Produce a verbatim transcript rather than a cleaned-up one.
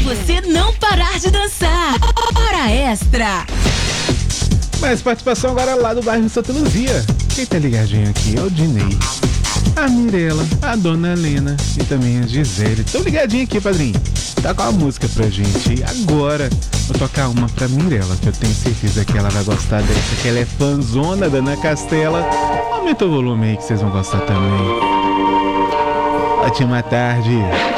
você não parar de dançar. Hora extra. Mais participação agora lá do bairro Santa Luzia. Quem tá ligadinho aqui é o Dinei, a Mirella, a Dona Helena e também a Gisele. Tão ligadinho aqui, padrinho. Tá com a música pra gente. E agora vou tocar uma pra Mirella, que eu tenho certeza que ela vai gostar dessa, que ela é fanzona da Ana Castela. Aumenta o volume aí que vocês vão gostar também. Ótima tarde.